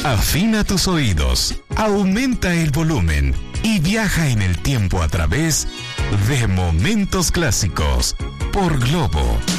Afina tus oídos, aumenta el volumen y viaja en el tiempo a través de Momentos Clásicos por Globo.